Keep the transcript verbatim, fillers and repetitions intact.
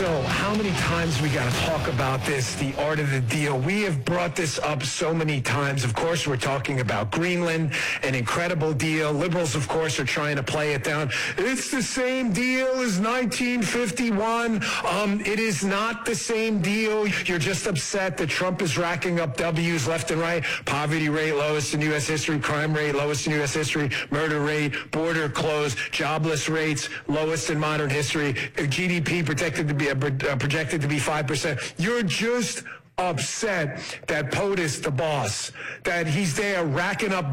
So how many times we got to talk about this, the art of the deal? We have brought this up so many times. Of course, we're talking about Greenland, an incredible deal. Liberals, of course, are trying to play it down. It's the same deal as nineteen fifty-one. Um, it is not the same deal. You're just upset that Trump is racking up W's left and right. Poverty rate lowest in U S history, crime rate lowest in U S history, murder rate, border closed, jobless rates lowest in modern history, G D P protected to be uh, projected to be five percent. You're just upset that POTUS, the boss, that he's there racking up